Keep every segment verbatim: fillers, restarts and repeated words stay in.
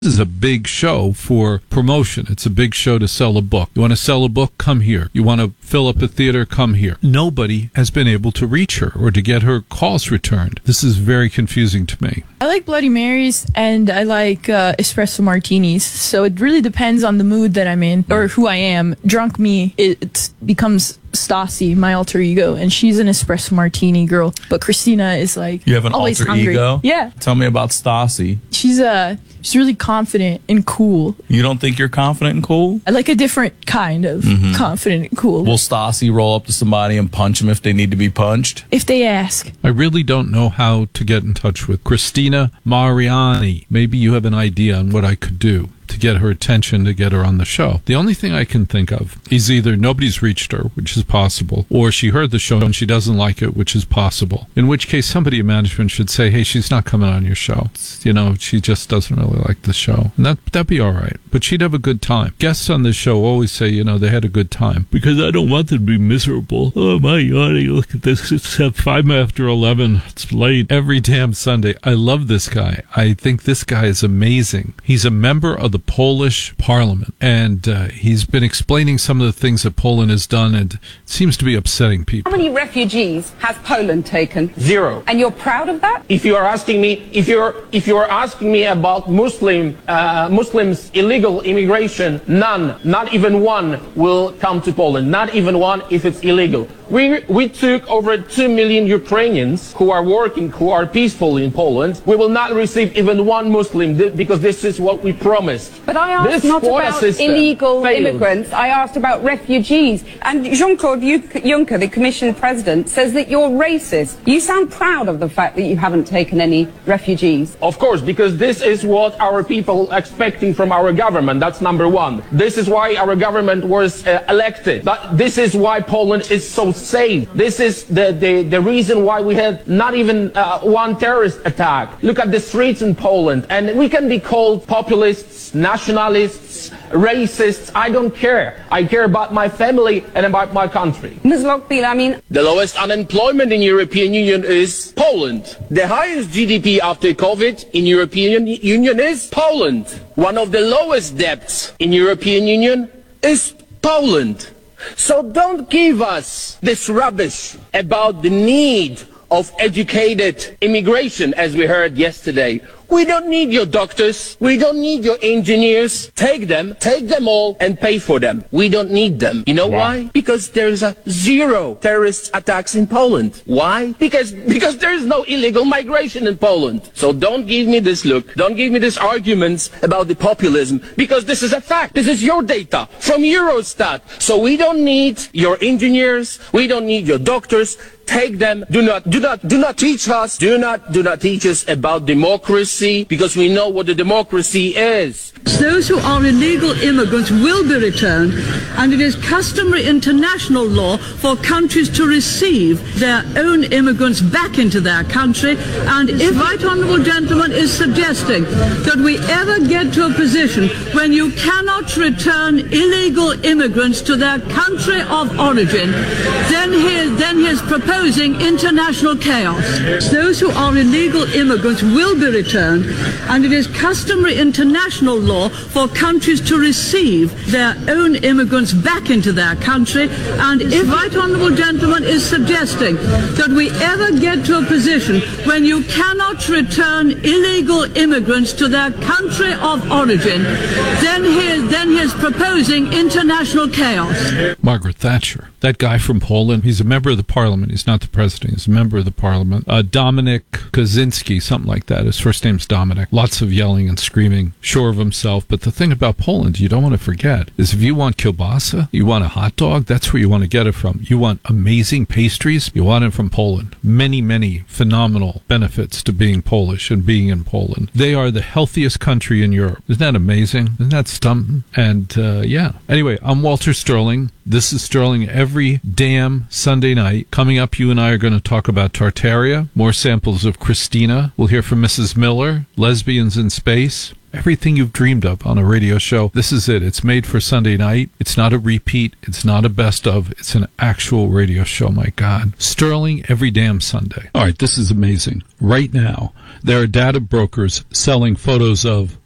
This is a big show for promotion. It's a big show to sell a book. You want to sell a book? Come here. You want to fill up a theater? Come here. Nobody has been able to reach her or to get her calls returned. This is very confusing to me. I like Bloody Marys and I like uh, espresso martinis. So it really depends on the mood that I'm in or who I am. Drunk me, it, it becomes Stassi, my alter ego, and she's an espresso martini girl. But Christina is like you have an always alter hungry. ego? Yeah. Tell me about Stassi. She's uh she's really confident and cool. You don't think you're confident and cool? I like a different kind of mm-hmm. confident and cool. Will Stassi roll up to somebody and punch them if they need to be punched? If they ask. I really don't know how to get in touch with Christina Mariani. Maybe you have an idea on what I could do to get her attention, to get her on the show. The only thing I can think of is either nobody's reached her, which is possible, or she heard the show and she doesn't like it, which is possible. In which case, somebody in management should say, hey, she's not coming on your show. It's, you know, she just doesn't really like the show. And that, that'd be all right. But she'd have a good time. Guests on this show always say, you know, they had a good time. Because I don't want them to be miserable. Oh, my yawning, look at this. It's at five after eleven. It's late. Every damn Sunday. I love this guy. I think this guy is amazing. He's a member of the Polish parliament, and uh, he's been explaining some of the things that Poland has done, and it seems to be upsetting people. How many refugees has Poland taken? Zero. And you're proud of that? If you are asking me, if you're if you are asking me about Muslim uh, Muslims illegal immigration, none, not even one will come to Poland. Not even one if it's illegal. We we took over two million Ukrainians who are working, who are peaceful in Poland. We will not receive even one Muslim because this is what we promised. But I asked this not about illegal failed. immigrants. I asked about refugees. And Jean-Claude Juncker, the Commission President, says that you're racist. You sound proud of the fact that you haven't taken any refugees. Of course, because this is what our people are expecting from our government. That's number one. This is why our government was uh, elected. But this is why Poland is so safe. This is the, the, the reason why we had not even uh, one terrorist attack. Look at the streets in Poland. And we can be called populists, nationalists, racists. I don't care. I care about my family and about my country. Miz Lockbeal, I mean... The lowest unemployment in European Union is Poland. The highest G D P after COVID in European Union is Poland. One of the lowest debts in European Union is Poland. So don't give us this rubbish about the need of educated immigration, as we heard yesterday. We don't need your doctors. We don't need your engineers. Take them, take them all and pay for them. We don't need them. You know yeah. why? Because there's a zero terrorist attacks in Poland. Why? Because, because there's no illegal migration in Poland. So don't give me this look. Don't give me these arguments about the populism, because this is a fact. This is your data from Eurostat. So we don't need your engineers. We don't need your doctors. Take them. Do not, do not, do not teach us. Do not, do not teach us about democracy, because we know what the democracy is. Those who are illegal immigrants will be returned, and it is customary international law for countries to receive their own immigrants back into their country. And if Right Honourable Gentleman is suggesting that we ever get to a position when you cannot return illegal immigrants to their country of origin, then he, then he is proposing international chaos. Those who are illegal immigrants will be returned, and it is customary international law for countries to receive their own immigrants back into their country. And if Right Honourable Gentleman is suggesting that we ever get to a position when you cannot return illegal immigrants to their country of origin, then he, then he is proposing international chaos. Margaret Thatcher, that guy from Poland, he's a member of the parliament. He's not the president. He's a member of the parliament. Uh, Dominic Kaczynski, something like that. His first name's Dominic. Lots of yelling and screaming, sure of himself. But the thing about Poland you don't want to forget is if you want kielbasa, you want a hot dog, that's where you want to get it from. You want amazing pastries, you want it from Poland. Many, many phenomenal benefits to being Polish and being in Poland. They are the healthiest country in Europe. Isn't that amazing? Isn't that something? And uh, yeah. Anyway, I'm Walter Sterling. This is Sterling every damn Sunday night. Coming up, you and I are going to talk about Tartaria, more samples of Christina. We'll hear from Missus Miller, lesbians in space. Everything you've dreamed of on a radio show. This is it. It's made for Sunday night. It's not a repeat. It's not a best of. It's an actual radio show, my God. Sterling every damn Sunday. All right, this is amazing. Right now, there are data brokers selling photos of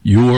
your